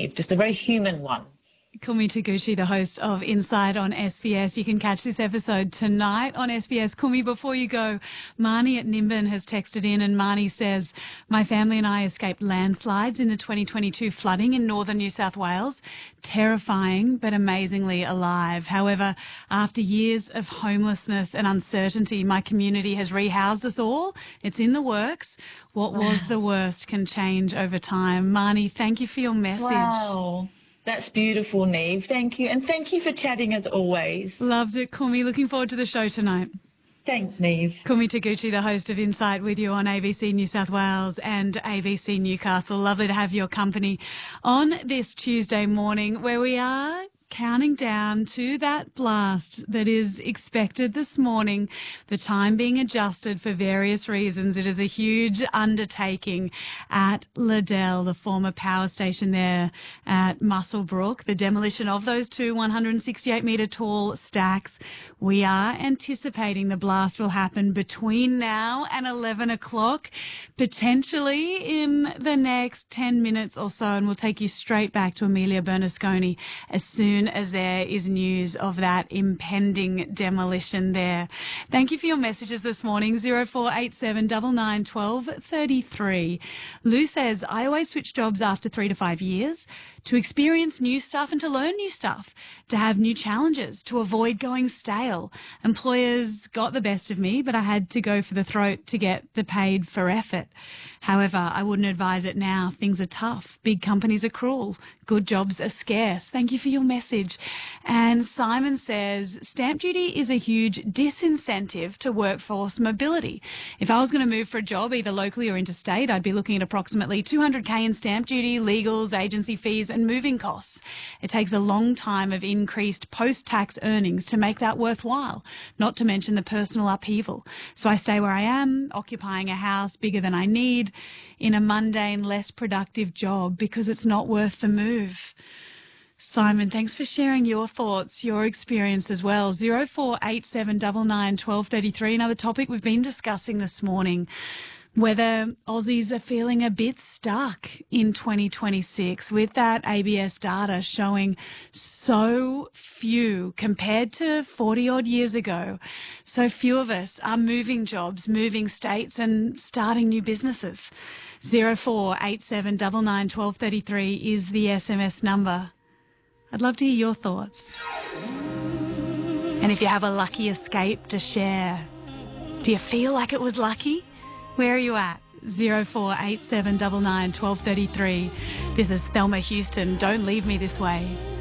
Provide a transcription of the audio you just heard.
Neve, just a very human one. Kumi Taguchi, the host of Inside on SBS. You can catch this episode tonight on SBS. Kumi, before you go, Marnie at Nimbin has texted in, and Marnie says, my family and I escaped landslides in the 2022 flooding in northern New South Wales. Terrifying, but amazingly alive. However, after years of homelessness and uncertainty, my community has rehoused us all. It's in the works. What was the worst can change over time. Marnie, thank you for your message. Wow. That's beautiful, Neve. Thank you. And thank you for chatting as always. Loved it, Kumi. Looking forward to the show tonight. Thanks, Neve. Kumi Taguchi, the host of Insight, with you on ABC New South Wales and ABC Newcastle. Lovely to have your company on this Tuesday morning, where we are counting down to that blast that is expected this morning, the time being adjusted for various reasons. It is a huge undertaking at Liddell, the former power station there at Muswellbrook, the demolition of those two 168-metre tall stacks. We are anticipating the blast will happen between now and 11 o'clock, potentially in the next 10 minutes or so, and we'll take you straight back to Amelia Bernasconi as soon as there is news of that impending demolition there. Thank you for your messages this morning, 0487 99 12 33. Lou says, I always switch jobs after 3 to 5 years to experience new stuff and to learn new stuff, to have new challenges, to avoid going stale. Employers got the best of me, but I had to go for the throat to get the paid for effort. However, I wouldn't advise it now. Things are tough. Big companies are cruel. Good jobs are scarce. Thank you for your message. And Simon says, stamp duty is a huge disincentive to workforce mobility. If I was going to move for a job, either locally or interstate, I'd be looking at approximately $200K in stamp duty, legals, agency fees and moving costs. It takes a long time of increased post-tax earnings to make that worthwhile, not to mention the personal upheaval. So I stay where I am, occupying a house bigger than I need, in a mundane, less productive job because it's not worth the move. Simon, thanks for sharing your thoughts, your experience as well. 0487 99 12 33. Another topic we've been discussing this morning, whether Aussies are feeling a bit stuck in 2026 with that ABS data showing so few compared to 40 odd years ago. So few of us are moving jobs, moving states and starting new businesses. 0487 99 12 33 is the SMS number. I'd love to hear your thoughts. And if you have a lucky escape to share, do you feel like it was lucky? Where are you at? 0487 99 12 33. This is Thelma Houston. Don't leave me this way.